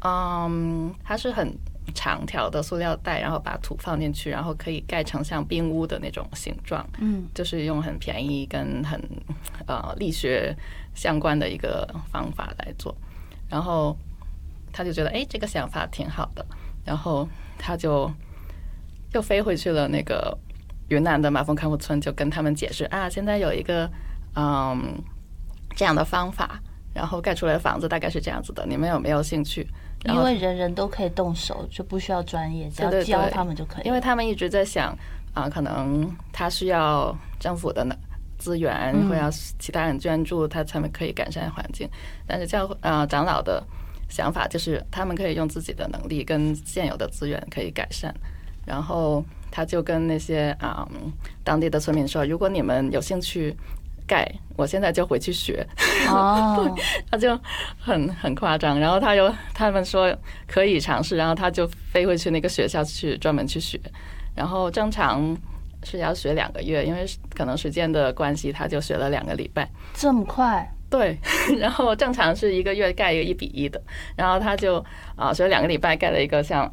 它是很长条的塑料袋，然后把土放进去，然后可以盖成像冰屋的那种形状。就是用很便宜跟很力学相关的一个方法来做。然后他就觉得这个想法挺好的，然后他就又飞回去了那个云南的马蜂康复村，就跟他们解释现在有一个这样的方法，然后盖出来的房子大概是这样子的，你们有没有兴趣？ 因为人人都可以动手，就不需要专业，只要教他们就可以。 因为他们一直在想可能他需要政府的资源，会要其他人捐助，他才可以改善环境。但是长老的想法就是他们可以用自己的能力跟现有的资源可以改善。然后他就跟那些当地的村民说，如果你们有兴趣盖，我现在就回去学。他就很夸张，然后他们说可以尝试，然后他就飞回去那个学校去专门去学。然后正常是要学2个月，因为可能时间的关系，他就学了2个礼拜。 这么快？ 对，然后正常是1个月盖一个1:1的，然后他就学了2个礼拜盖了一个像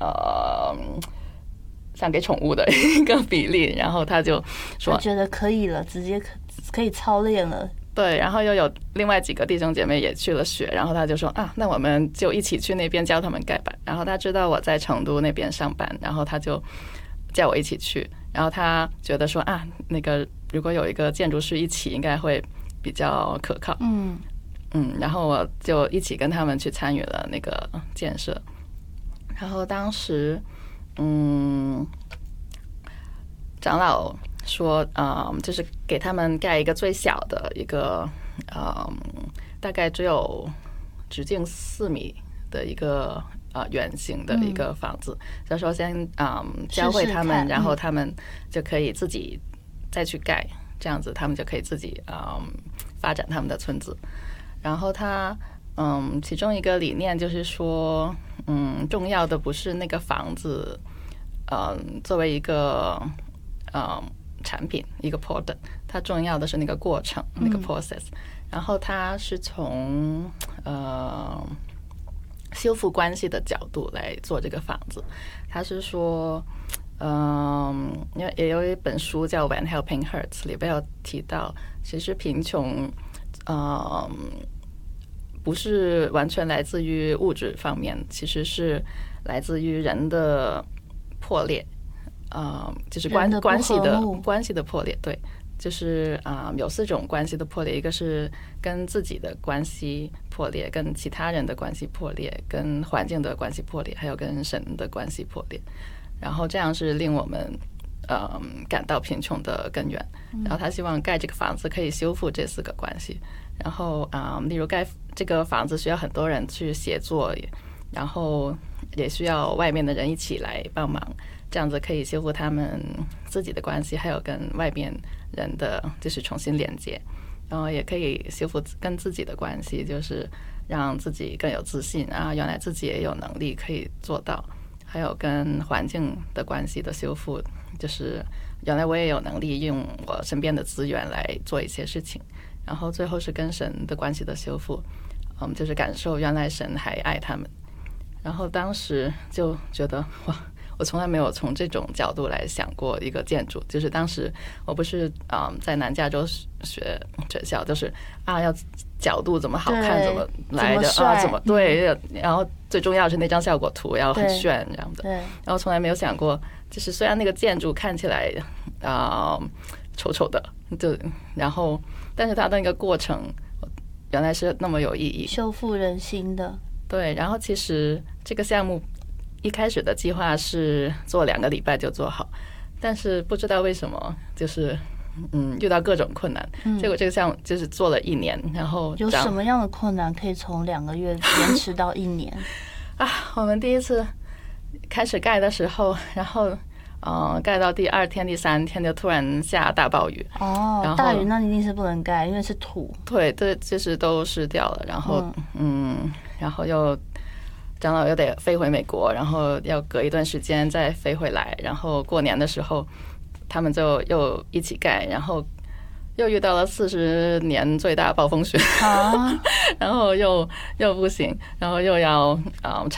给宠物的一个比例，然后他就说他觉得可以了，直接可以操练了。 对，然后又有另外几个弟兄姐妹也去了学，然后他就说那我们就一起去那边教他们盖吧。然后他知道我在成都那边上班，然后他就叫我一起去。然后他觉得说那个如果有一个建筑师一起，应该会比较可靠。然后我就一起跟他们去参与了那个建设。然后当时长老说就是给他们盖一个最小的一个大概只有直径4米的一个圆形的一个房子。所以说先教会他们，然后他们就可以自己再去盖，这样子他们就可以自己发展他们的村子。然后他其中一个理念就是说重要的不是那个房子作为一个产品一个 product， 它重要的是那个过程，那个 process。然后它是从修复关系的角度来做这个房子。他是说也有一本书叫 When Helping Hurts， 里边有提到其实贫穷不是完全来自于物质方面，其实是来自于人的破裂，就是关系的破裂。对，就是有4种关系的破裂，一个是跟自己的关系破裂，跟其他人的关系破裂，跟环境的关系破裂，还有跟神的关系破裂。然后这样是令我们感到贫穷的根源。然后他希望盖这个房子可以修复这4个关系。然后例如盖这个房子需要很多人去协作，然后也需要外面的人一起来帮忙，这样子可以修复他们自己的关系，还有跟外面人的就是重新连接。然后也可以修复跟自己的关系，就是让自己更有自信原来自己也有能力可以做到。还有跟环境的关系的修复，就是原来我也有能力用我身边的资源来做一些事情。然后最后是跟神的关系的修复，就是感受原来神还爱他们。然后当时就觉得哇，我从来没有从这种角度来想过一个建筑。就是当时我不是在南加州学学校，就是要角度怎么好看，怎么来的怎么对，然后最重要是那张效果图要很炫这样的。然后从来没有想过，就是虽然那个建筑看起来丑丑的，然后但是它的那个过程原来是那么有意义， 修复人心的。 对，然后其实这个项目一开始的计划是做2个礼拜就做好，但是不知道为什么就是遇到各种困难，结果这个项目就是做了1年。然后有什么样的困难可以从2个月延迟到1年？ 我们第一次开始盖的时候，然后盖到第2天第3天就突然下大暴雨。 大雨那一定是不能盖，因为是土。对， 就是都湿掉了。然后然后又长老又得飞回美国，然后要隔一段时间再飞回来。然后过年的时候他们就又一起盖，然后又遇到了40年最大暴风雪。然后又不行，然后又要